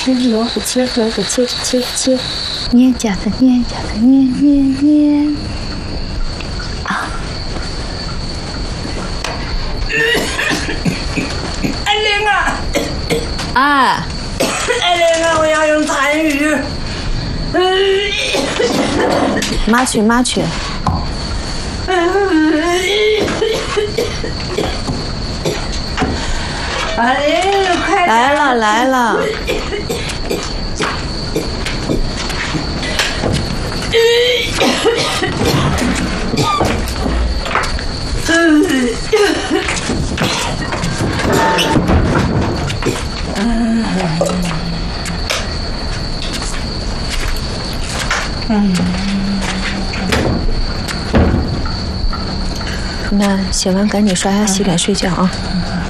吃萝卜切萝卜切切切，捏饺子捏饺子捏捏捏。啊！ 艾玲啊！ 哎， 艾玲啊，我要用痰盂。 妈去妈去。 艾玲，快来了来了。那写完赶紧刷牙洗脸睡觉啊。